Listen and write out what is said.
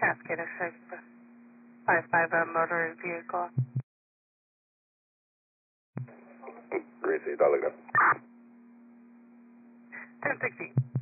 Cascade 6, 55 motor vehicle. Green Sea, Dolly. 1060.